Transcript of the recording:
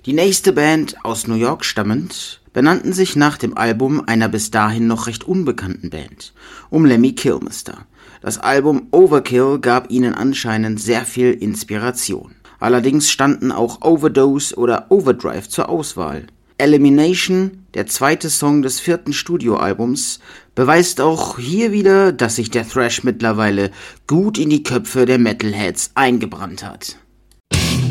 Die nächste Band, aus New York stammend, benannten sich nach dem Album einer bis dahin noch recht unbekannten Band um Lemmy Kilmister. Das Album Overkill gab ihnen anscheinend sehr viel Inspiration. Allerdings standen auch Overdose oder Overdrive zur Auswahl. Elimination, der zweite Song des 4. Studioalbums, beweist auch hier wieder, dass sich der Thrash mittlerweile gut in die Köpfe der Metalheads eingebrannt hat.